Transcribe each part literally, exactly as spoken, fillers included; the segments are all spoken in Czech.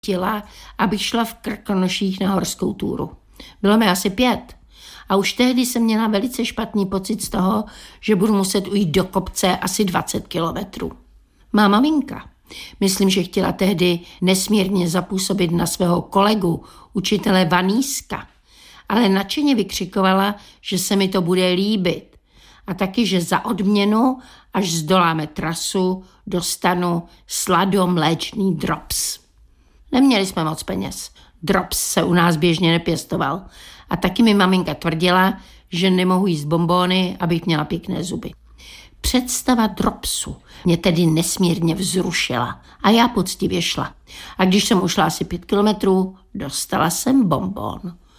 chtěla, abych šla v Krkonoších na horskou túru. Bylo mi asi pět. A už tehdy jsem měla velice špatný pocit z toho, že budu muset ujít do kopce asi dvacet kilometrů. Má maminka, myslím, že chtěla tehdy nesmírně zapůsobit na svého kolegu, učitele Vaníska, ale nadšeně vykřikovala, že se mi to bude líbit a taky, že za odměnu, až zdoláme trasu, dostanu sladomléčný drops. Neměli jsme moc peněz. Drops se u nás běžně nepěstoval. A taky mi maminka tvrdila, že nemohu jíst bonbóny, abych měla pěkné zuby. Představa dropsu mě tedy nesmírně vzrušila a já poctivě šla. A když jsem ušla asi pět kilometrů, dostala jsem bonbón.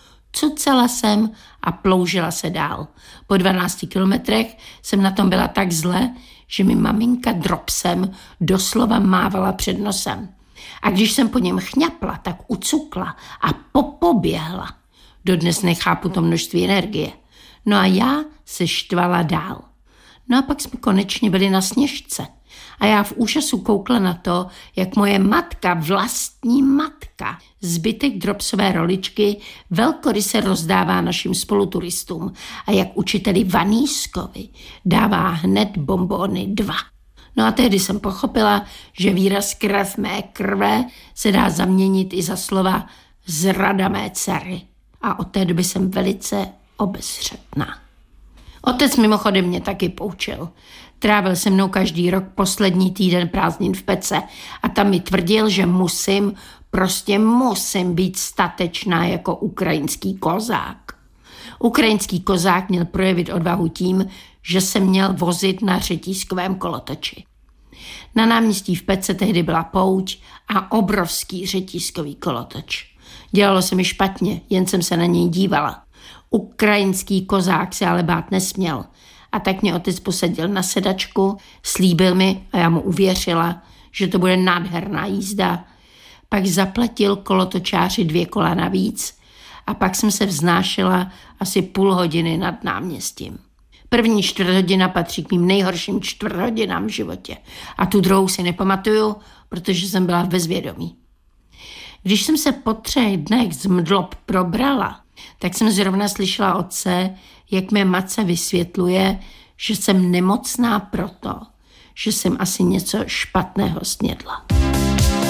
Cucala jsem a ploužila se dál. Po dvanácti kilometrech jsem na tom byla tak zle, že mi maminka dropsem doslova mávala před nosem. A když jsem po něm chňapla, tak ucukla a popoběhla. Dodnes nechápu to množství energie. No a já se štvala dál. No a pak jsme konečně byli na Sněžce. A já v úžasu koukla na to, jak moje matka, vlastní matka, zbytek dropsové roličky velkoryse rozdává našim spoluturistům a jak učiteli Vanískovi dává hned bonbóny dva. No a tehdy jsem pochopila, že výraz krev mé krve se dá zaměnit i za slova zrada mé dcery. A od té doby jsem velice obezřetná. Otec mimochodem mě taky poučil. Trávil se mnou každý rok poslední týden prázdnin v Pece a tam mi tvrdil, že musím, prostě musím být statečná jako ukrajinský kozák. Ukrajinský kozák měl projevit odvahu tím, že se měl vozit na řetízkovém kolotoči. Na náměstí v Pece tehdy byla pouť a obrovský řetízkový kolotoč. Dělalo se mi špatně, jen jsem se na něj dívala. Ukrajinský kozák se ale bát nesměl. A tak mě otec posadil na sedačku, slíbil mi, a já mu uvěřila, že to bude nádherná jízda. Pak zaplatil kolotočáři dvě kola navíc a pak jsem se vznášela asi půl hodiny nad náměstím. První čtvrthodina patří k mým nejhorším čtvrthodinám v životě. A tu druhou si nepamatuju, protože jsem byla v bezvědomí. Když jsem se po třech dnech z mdlob probrala, tak jsem zrovna slyšela otce, jak mé matce vysvětluje, že jsem nemocná proto, že jsem asi něco špatného snědla.